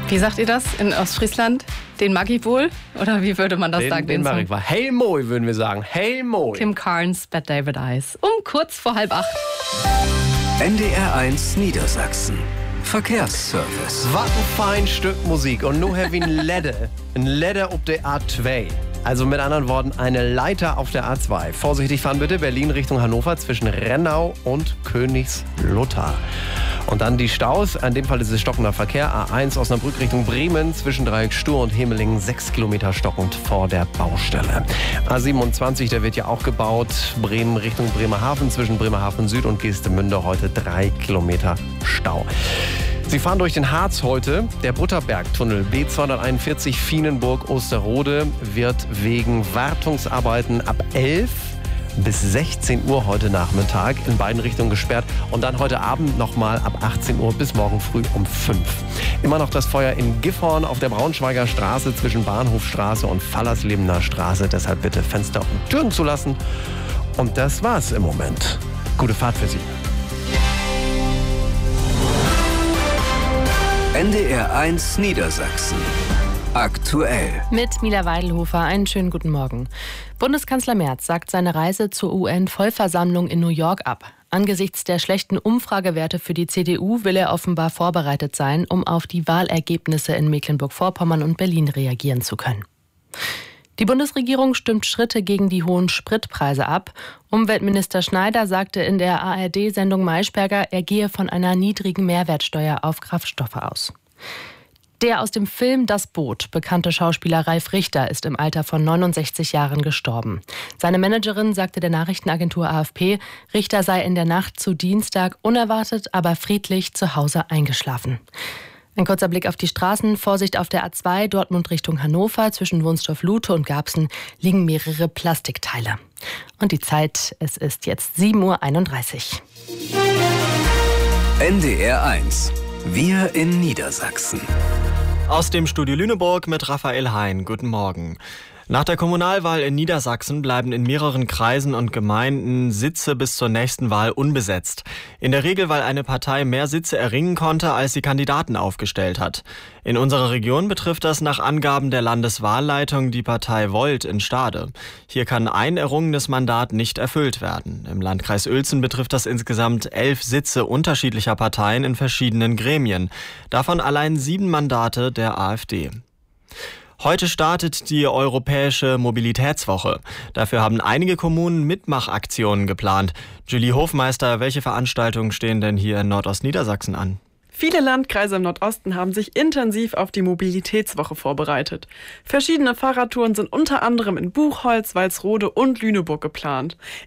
Wie sagt ihr das in Ostfriesland? Den mag ich wohl? Oder wie würde man das sagen? Den mag ich wohl. Hey Moi, würden wir sagen. Hey Moi. Kim Carnes, Bad David Eyes. kurz vor 7:30. NDR1 Niedersachsen. Verkehrsservice. Was ein fein Stück Musik. Und nu have ein Leder auf der A2. Also mit anderen Worten, eine Leiter auf der A2. Vorsichtig fahren bitte, Berlin Richtung Hannover zwischen Rennau und Königslutter. Und dann die Staus, in dem Fall ist es stockender Verkehr. A1 Osnabrück Richtung Bremen zwischen Dreieck Stur und Hemelingen 6 Kilometer stockend vor der Baustelle. A27, der wird ja auch gebaut. Bremen Richtung Bremerhaven zwischen Bremerhaven Süd und Geestemünde heute 3 Kilometer Stau. Sie fahren durch den Harz heute. Der Butterbergtunnel B241 Fienenburg-Osterode wird wegen Wartungsarbeiten ab 11 bis 16 Uhr heute Nachmittag in beiden Richtungen gesperrt und dann heute Abend nochmal ab 18 Uhr bis morgen früh um 5. Immer noch das Feuer in Gifhorn auf der Braunschweiger Straße zwischen Bahnhofstraße und Fallerslebener Straße. Deshalb bitte Fenster und Türen zulassen. Und das war's im Moment. Gute Fahrt für Sie. NDR1 Niedersachsen. Aktuell. Mit Mila Weidelhofer, einen schönen guten Morgen. Bundeskanzler Merz sagt seine Reise zur UN-Vollversammlung in New York ab. Angesichts der schlechten Umfragewerte für die CDU will er offenbar vorbereitet sein, um auf die Wahlergebnisse in Mecklenburg-Vorpommern und Berlin reagieren zu können. Die Bundesregierung stimmt Schritte gegen die hohen Spritpreise ab. Umweltminister Schneider sagte in der ARD-Sendung Maischberger, er gehe von einer niedrigen Mehrwertsteuer auf Kraftstoffe aus. Der aus dem Film Das Boot bekannte Schauspieler Ralf Richter ist im Alter von 69 Jahren gestorben. Seine Managerin sagte der Nachrichtenagentur AFP, Richter sei in der Nacht zu Dienstag unerwartet, aber friedlich zu Hause eingeschlafen. Ein kurzer Blick auf die Straßen. Vorsicht auf der A2, Dortmund Richtung Hannover. Zwischen Wunstorf-Lute und Garbsen liegen mehrere Plastikteile. Und die Zeit, es ist jetzt 7:31 Uhr. NDR1. Wir in Niedersachsen. Aus dem Studio Lüneburg mit Raphael Hein. Guten Morgen. Nach der Kommunalwahl in Niedersachsen bleiben in mehreren Kreisen und Gemeinden Sitze bis zur nächsten Wahl unbesetzt. In der Regel, weil eine Partei mehr Sitze erringen konnte, als sie Kandidaten aufgestellt hat. In unserer Region betrifft das nach Angaben der Landeswahlleitung die Partei Volt in Stade. Hier kann ein errungenes Mandat nicht erfüllt werden. Im Landkreis Uelzen betrifft das insgesamt 11 Sitze unterschiedlicher Parteien in verschiedenen Gremien. Davon allein 7 Mandate der AfD. Heute startet die Europäische Mobilitätswoche. Dafür haben einige Kommunen Mitmachaktionen geplant. Julie Hofmeister, welche Veranstaltungen stehen denn hier in Nordostniedersachsen an? Viele Landkreise im Nordosten haben sich intensiv auf die Mobilitätswoche vorbereitet. Verschiedene Fahrradtouren sind unter anderem in Buchholz, Walsrode und Lüneburg geplant.